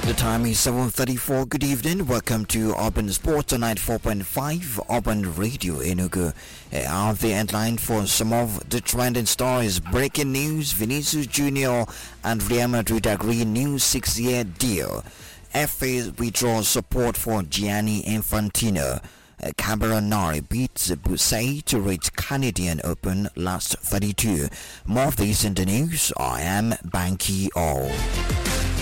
The time is 7:34. Good evening. Welcome to Urban Sports on 94.5 Urban Radio Enugu. Are the headline for some of the trending stories. Breaking news: Vinicius Junior and Real Madrid agree new 6-year deal. FA withdraws support for Gianni Infantino. Cameron beats Busay to reach Canadian Open last 32. More of this in the news. I am Banky O.